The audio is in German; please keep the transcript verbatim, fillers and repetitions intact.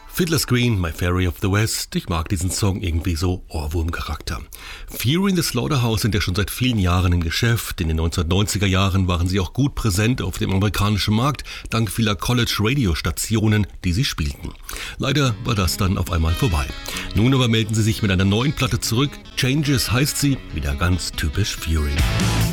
Fiddler's Green, My Fairy of the West. Ich mag diesen Song irgendwie so Ohrwurm-Charakter. Fury in the Slaughterhouse sind ja schon seit vielen Jahren im Geschäft. In den neunzehnhundertneunziger Jahren waren sie auch gut präsent auf dem amerikanischen Markt, dank vieler College-Radio-Stationen, die sie spielten. Leider war das dann auf einmal vorbei. Nun aber melden sie sich mit einer neuen Platte zurück. Changes heißt sie, wieder ganz typisch Fury.